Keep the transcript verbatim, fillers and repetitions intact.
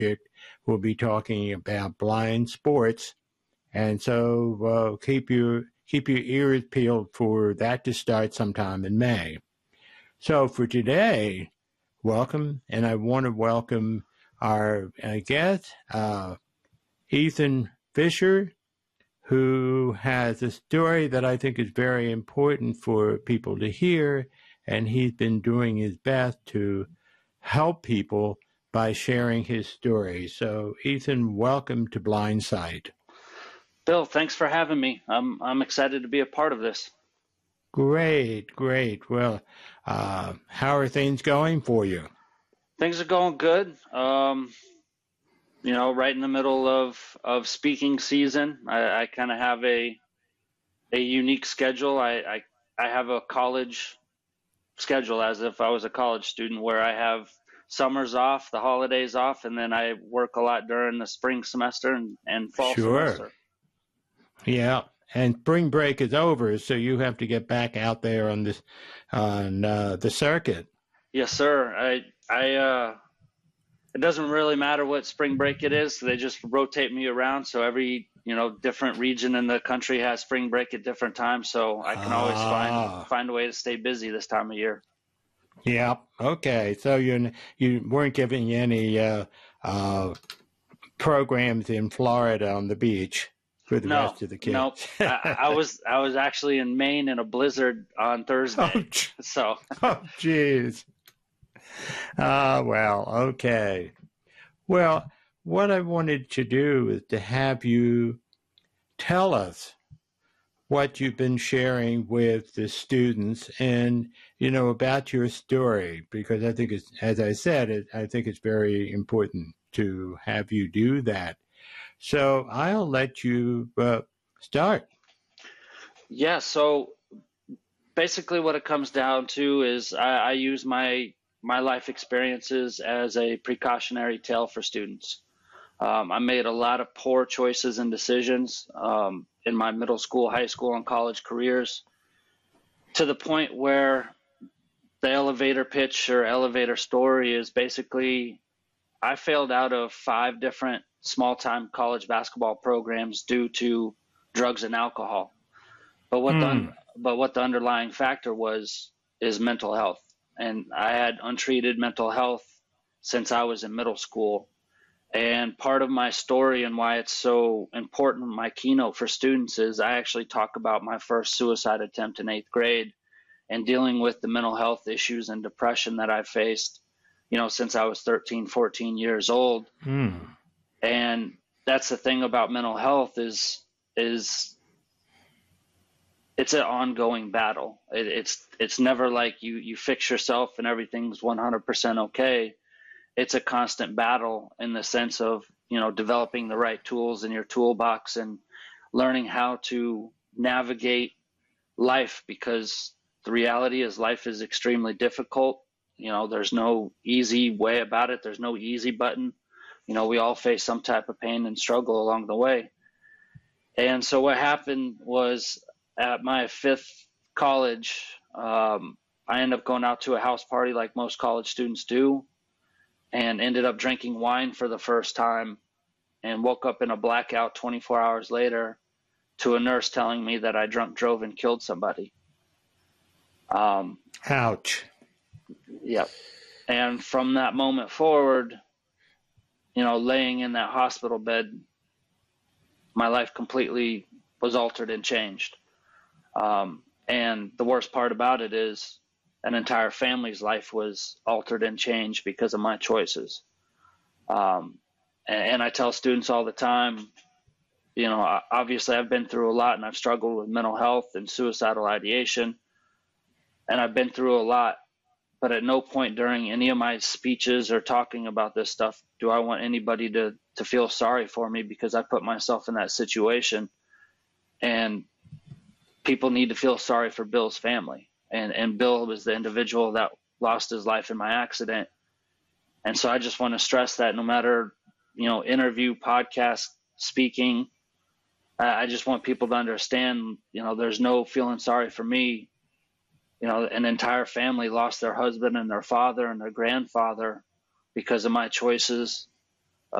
subject. We'll be talking about blind sports. And so uh, keep your keep your ears peeled for that to start sometime in May. So for today, welcome, and I want to welcome our uh, guest, uh, Ethan Fisher, who has a story that I think is very important for people to hear, and he's been doing his best to help people by sharing his story. So, Ethan, welcome to Blindsight. Bill, thanks for having me. I'm I'm excited to be a part of this. Great, great. Well, uh, how are things going for you? Things are going good. Um, you know, right in the middle of, of speaking season. I, I kind of have a a unique schedule. I, I I have a college schedule as if I was a college student, where I have summers off, the holidays off, and then I work a lot during the spring semester and, and fall Sure. semester. Yeah, and spring break is over, so you have to get back out there on this on uh, the circuit. Yes, sir. I I uh, it doesn't really matter what spring break it is. They just rotate me around, so every you know different region in the country has spring break at different times. So I can always Ah. find find a way to stay busy this time of year. Yeah. Okay. So you you weren't giving any uh, uh, programs in Florida on the beach for the No, rest of the kids. no. I, I was I was actually in Maine in a blizzard on Thursday. Oh, gee. So Oh, jeez. Ah, well, okay. Well, what I wanted to do is to have you tell us what you've been sharing with the students and, you know, about your story, because I think it's, as I said, it, I think it's very important to have you do that. So I'll let you uh, start. yeah, so basically what it comes down to is I, I use my my life experiences as a precautionary tale for students. Um, I made a lot of poor choices and decisions um, in my middle school, high school, and college careers, to the point where the elevator pitch or elevator story is basically I failed out of five different small-time college basketball programs due to drugs and alcohol. But what Mm. the but what the underlying factor was is mental health, and I had untreated mental health since I was in middle school. And part of my story and why it's so important, my keynote for students, is I actually talk about my first suicide attempt in eighth grade and dealing with the mental health issues and depression that I faced, you know, since I was thirteen, fourteen years old. Mm. And that's the thing about mental health is, is it's an ongoing battle. It, it's, it's never like you, you fix yourself and everything's one hundred percent okay. It's a constant battle in the sense of, you know, developing the right tools in your toolbox and learning how to navigate life, because the reality is life is extremely difficult. You know, there's no easy way about it. There's no easy button. You know, we all face some type of pain and struggle along the way. And so what happened was at my fifth college, um, I ended up going out to a house party like most college students do, and ended up drinking wine for the first time, and woke up in a blackout twenty-four hours later to a nurse telling me that I drunk drove and killed somebody. Um, Ouch. Yep. And from that moment forward, you know, laying in that hospital bed, my life completely was altered and changed. Um, and the worst part about it is an entire family's life was altered and changed because of my choices. Um, and, and I tell students all the time, you know, obviously I've been through a lot, and I've struggled with mental health and suicidal ideation, and I've been through a lot, but at no point during any of my speeches or talking about this stuff do I want anybody to, to feel sorry for me, because I put myself in that situation, and people need to feel sorry for Bill's family. And, and Bill was the individual that lost his life in my accident. And so I just want to stress that no matter, you know, interview, podcast, speaking, I just want people to understand, you know, there's no feeling sorry for me. You know, an entire family lost their husband and their father and their grandfather because of my choices